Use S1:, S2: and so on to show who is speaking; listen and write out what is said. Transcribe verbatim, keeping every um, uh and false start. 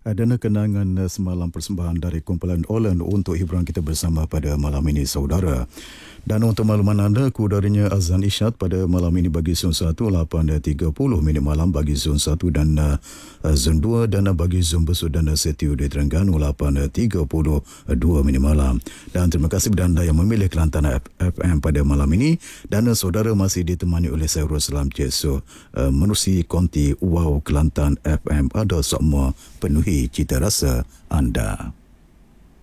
S1: Dana kenangan uh, semalam persembahan dari kumpulan Olen untuk hiburan kita bersama pada malam ini, saudara. Dan untuk makluman anda, kudaranya azan isyarat pada malam ini bagi zon satu lapan tiga puluh minit malam bagi zon satu dan uh, zon dua, dan bagi zon besar dan setiu di Terengganu lapan tiga puluh dua minit malam. Dan terima kasih kepada anda yang memilih Kelantan F M pada malam ini, dan uh, saudara masih ditemani oleh saya Roslam Jeso. Uh, menerusi konti Wow Kelantan F M, ada semua penuhi cita rasa anda.